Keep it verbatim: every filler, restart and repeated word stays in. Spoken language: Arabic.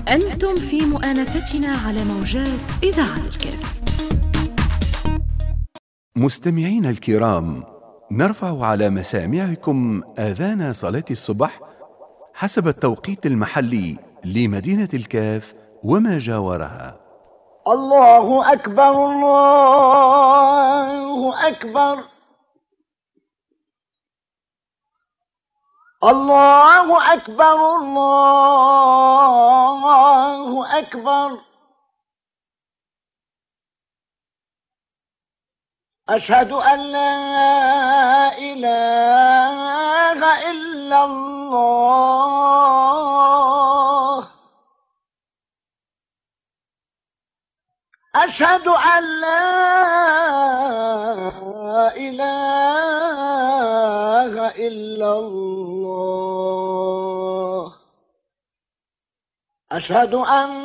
أنتم في مؤانستنا على موجات إذاعة الكاف. مستمعينا الكرام، نرفع على مسامعكم آذان صلاة الصبح حسب التوقيت المحلي لمدينة الكاف وما جاورها. الله أكبر الله أكبر الله أكبر الله أكبر أشهد أن لا إله إلا الله أشهد أن لا إله إلا الله أشهد أن